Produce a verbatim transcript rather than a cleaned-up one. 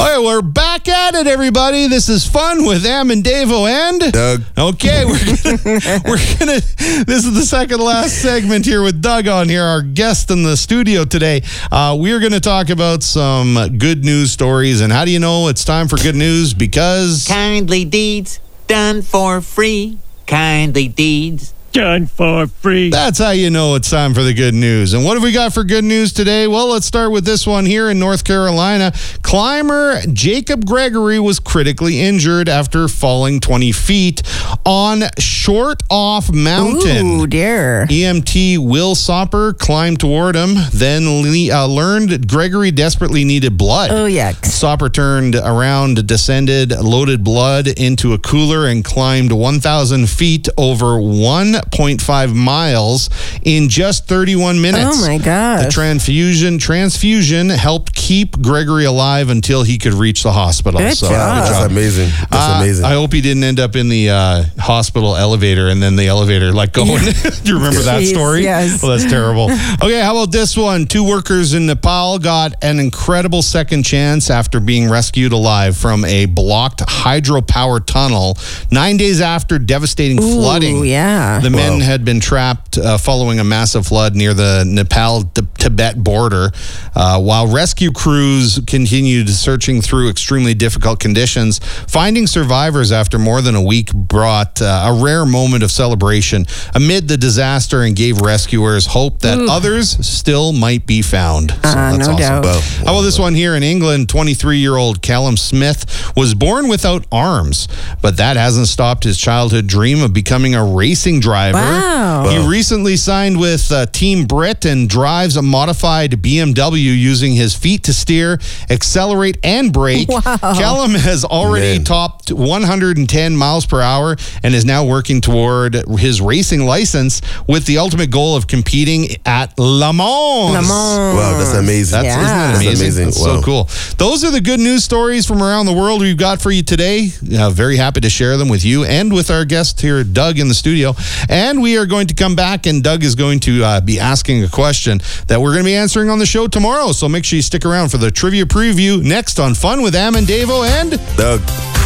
All right, we're back at it, everybody. This is Fun with Am and Davo and Doug. Okay, we're gonna, we're gonna. This is the second to last segment here with Doug on here, our guest in the studio today. Uh, we are going to talk about some good news stories, and how do you know it's time for good news? Because kindly deeds done for free. Kindly deeds done for free. That's how you know it's time for the good news. And what have we got for good news today? Well, let's start with this one here in North Carolina. Climber Jacob Gregory was critically injured after falling twenty feet on Short Off Mountain. Ooh, dear. E M T Will Sopper climbed toward him, then le- uh, learned Gregory desperately needed blood. Oh, yuck. Sopper turned around, descended, loaded blood into a cooler, and climbed one thousand feet over one point five miles in just thirty-one minutes. Oh, my gosh. The transfusion transfusion helped keep Gregory alive until he could reach the hospital. Good so, job. good That's amazing. That's Uh, amazing. I hope he didn't end up in the uh, hospital elevator and then the elevator let go. Do you remember that Jeez, story? yes. Well, that's terrible. Okay, how about this one? Two workers in Nepal got an incredible second chance after being rescued alive from a blocked hydropower tunnel nine days after devastating Ooh, flooding. yeah. The men Wow. had been trapped uh, following a massive flood near the Nepal-Tibet border. Uh, while rescue crews continued searching through extremely difficult conditions, finding survivors after more than a week brought uh, a rare moment of celebration amid the disaster and gave rescuers hope that Ooh. others still might be found. So Uh, that's no awesome. doubt. Wow. How about this one here in England? twenty-three-year-old Callum Smith was born without arms, but that hasn't stopped his childhood dream of becoming a racing driver. Wow. He recently signed with uh, Team Brit and drives a modified B M W using his feet to steer, accelerate, and brake. Wow. Callum has already Man. topped one hundred ten miles per hour and is now working toward his racing license with the ultimate goal of competing at Le Mans. Le Mans. Wow, that's amazing. That's, Yeah. Isn't that That's amazing? amazing. That's Wow. so cool. Those are the good news stories from around the world we've got for you today. Uh, very happy to share them with you and with our guest here, Doug, in the studio. And we are going to come back, and Doug is going to uh, be asking a question that we're going to be answering on the show tomorrow. So make sure you stick around for the trivia preview next on Fun with Am and Davo and Doug.